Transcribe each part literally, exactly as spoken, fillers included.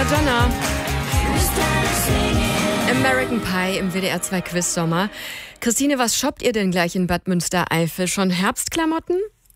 Madonna. American Pie im W D R zwei Quiz Sommer. Christine, was shoppt ihr denn gleich in Bad Münstereifel? Schon Herbstklamotten?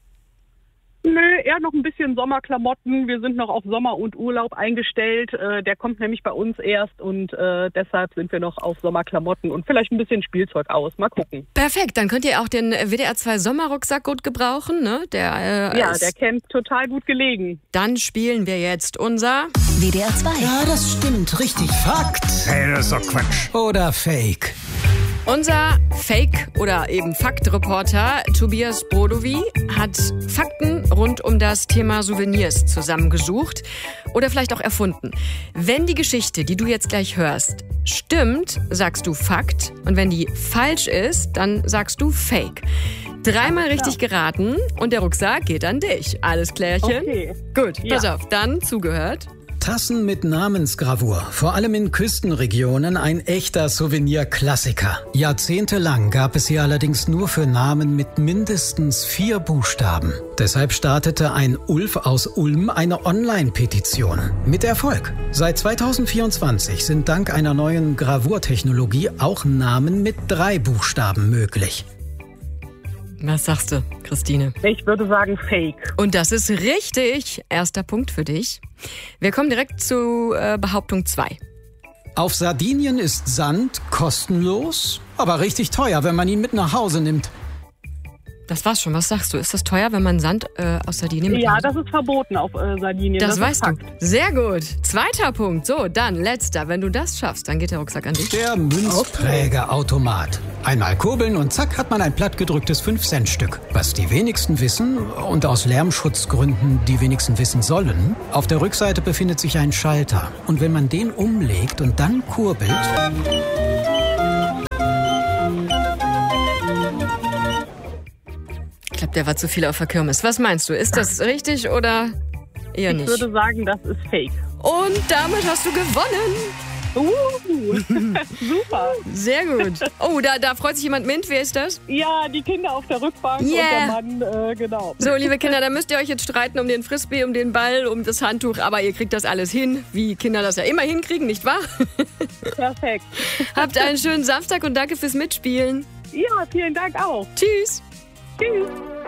Nö, eher noch ein bisschen Sommerklamotten. Wir sind noch auf Sommer und Urlaub eingestellt. Äh, der kommt nämlich bei uns erst und äh, deshalb sind wir noch auf Sommerklamotten und vielleicht ein bisschen Spielzeug aus. Mal gucken. Perfekt, dann könnt ihr auch den W D R zwei Sommerrucksack gut gebrauchen, ne? Der, äh, ja, der käme total gut gelegen. Dann spielen wir jetzt unser W D R zwei. Ja, das stimmt. Richtig. Fakt. Hey, das ist doch Quatsch. Oder Fake. Unser Fake- oder eben Fakt-Reporter Tobias Brodowy hat Fakten rund um das Thema Souvenirs zusammengesucht oder vielleicht auch erfunden. Wenn die Geschichte, die du jetzt gleich hörst, stimmt, sagst du Fakt, und wenn die falsch ist, dann sagst du Fake. Dreimal richtig geraten und der Rucksack geht an dich. Alles klärchen? Okay. Gut, pass Ja. auf, dann zugehört. Tassen mit Namensgravur, vor allem in Küstenregionen ein echter Souvenir-Klassiker. Jahrzehntelang gab es sie allerdings nur für Namen mit mindestens vier Buchstaben. Deshalb startete ein Ulf aus Ulm eine Online-Petition. Mit Erfolg. Seit zweitausendvierundzwanzig sind dank einer neuen Gravurtechnologie auch Namen mit drei Buchstaben möglich. Was sagst du, Christine? Ich würde sagen Fake. Und das ist richtig. Erster Punkt für dich. Wir kommen direkt zu äh, Behauptung zwei. Auf Sardinien ist Sand kostenlos, aber richtig teuer, wenn man ihn mit nach Hause nimmt. Das war's schon. Was sagst du? Ist das teuer, wenn man Sand äh, aus Sardinien mit Ja, nach Hause- das ist verboten auf äh, Sardinien. Das, ist weißt du. Fakt. Sehr gut. Zweiter Punkt. So, dann letzter. Wenn du das schaffst, dann geht der Rucksack an dich. Der Münzprägeautomat. Einmal kurbeln und zack hat man ein plattgedrücktes fünf Cent Stück. Was die wenigsten wissen und aus Lärmschutzgründen die wenigsten wissen sollen, auf der Rückseite befindet sich ein Schalter. Und wenn man den umlegt und dann kurbelt... Ich glaube, der war zu viel auf der Kirmes. Was meinst du? Ist das richtig oder eher Ich nicht? würde sagen, das ist Fake. Und damit hast du gewonnen. Uh, super. Sehr gut. Oh, da, da freut sich jemand mit. Wer ist das? Ja, die Kinder auf der Rückbank Yeah. und der Mann, äh, genau. So, liebe Kinder, da müsst ihr euch jetzt streiten um den Frisbee, um den Ball, um das Handtuch. Aber ihr kriegt das alles hin, wie Kinder das ja immer hinkriegen, nicht wahr? Perfekt. Habt einen schönen Samstag und danke fürs Mitspielen. Ja, vielen Dank auch. Tschüss. Tschüss.